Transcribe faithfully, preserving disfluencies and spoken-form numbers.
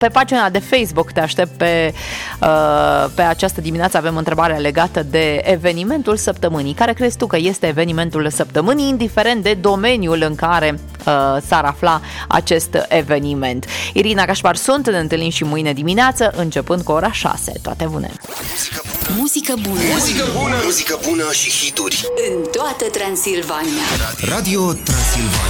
Pe pagina de Facebook te aștept pe, uh, pe această dimineață. Avem întrebarea legată de evenimentul săptămânii. Care crezi tu că este evenimentul săptămânii, indiferent de domeniul în care uh, s-ar afla acest eveniment? Irina Cașpar sunt, ne întâlnim și mâine dimineață, începând cu ora șase. Toate bune! Muzică bună! Muzică bună! Muzică bună și hituri în toată Transilvania. Radio Transilvania.